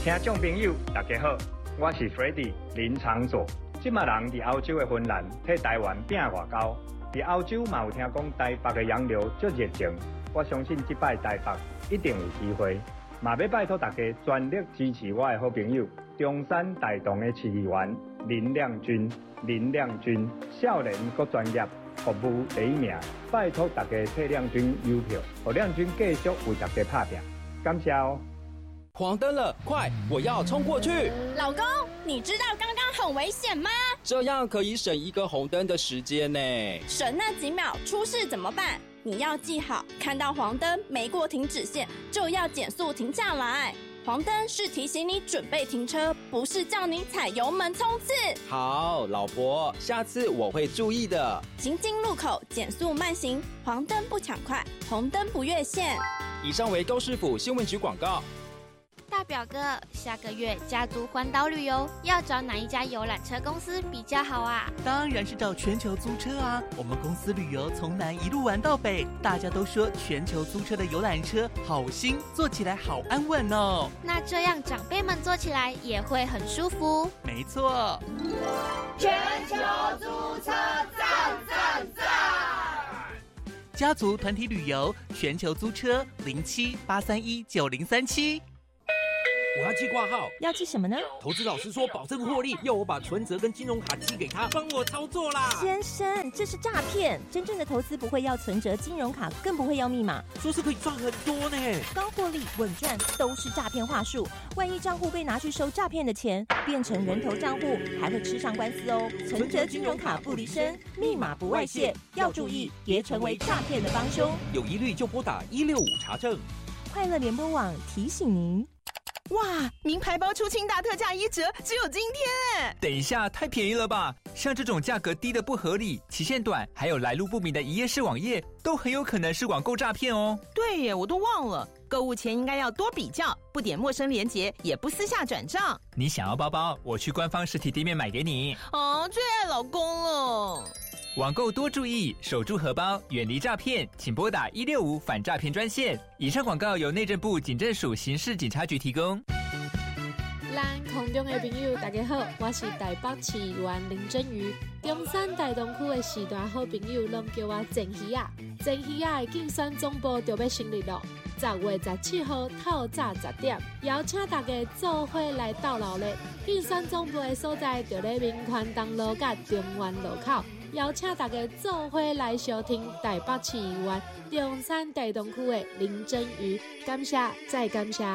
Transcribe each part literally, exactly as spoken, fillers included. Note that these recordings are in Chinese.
听众朋友，大家好，我是 Freddy 林长佐。即马人伫欧洲的芬兰替台湾拼外交，伫欧洲嘛有听讲台北的洋流足热情。我相信即摆台北一定有机会，嘛要拜托大家全力支持我的好朋友中山大同的市议员林亮君。林亮君少年阁专业，服务第一名，拜托大家替亮君邮票，让亮君继续为大家拍拼。感谢哦。 黄灯了，快！我要冲过去。 老公，你知道刚刚很危险吗？ 这样可以省一个红灯的时间呢。 省那几秒，出事怎么办？你要记好，看到黄灯没过停止线，就要减速停下来。黄灯是提醒你准备停车，不是叫你踩油门冲刺。 好，老婆，下次我会注意的。 行经路口减速慢行，黄灯不抢快，红灯不越线。 以上为高市府新闻局广告。 大表哥，下个月家族环岛旅游要找哪一家游览车公司比较好啊？ 当然是找全球租车啊！我们公司旅游从南一路玩到北，大家都说全球租车的游览车好新，坐起来好安稳哦。 那这样长辈们坐起来也会很舒服。 没错， 全球租车赞赞赞！ 家族团体旅游，全球租车零七八三一九零三七。 我要寄挂号， 要寄什么呢？ 投资老师说保证获利，要我把存折跟金融卡寄给他，帮我操作啦。 先生，这是诈骗！真正的投资不会要存折、金融卡，更不会要密码。 说是可以赚很多呢， 高获利、稳赚都是诈骗话术。万一账户被拿去收诈骗的钱，变成人头账户，还会吃上官司哦。存折、金融卡不离身，密码不外泄，要注意，别成为诈骗的帮凶。 有疑虑就拨打一六五查证。 快乐联播网提醒您。 哇，名牌包出清大特价一折，只有今天哎！ 等一下，太便宜了吧？像这种价格低的不合理、期限短，还有来路不明的一页式网页，都很有可能是网购诈骗哦。 对耶，我都忘了，购物前应该要多比较，不点陌生连结，也不私下转账。 你想要包包，我去官方实体店面买给你。 哦，最爱老公了。 网购多注意，守住荷包，远离诈骗，请拨打一六五反诈骗专线。以上广告由内政部警政署刑事警察局提供。 咱空中的朋友，大家好，我是台北市议员林真瑜。中山大同区的时段好朋友，拢叫我真鱼啊！真鱼啊的竞选总部就要成立了。十月十七号透早十点，邀请大家做伙来到老嘞。竞选总部的所在就在民权东路甲中原路口。邀请大家做伙来收听台北市议员中山大同区的林真瑜，感谢再感谢。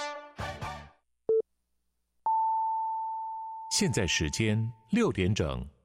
现在时间六点整。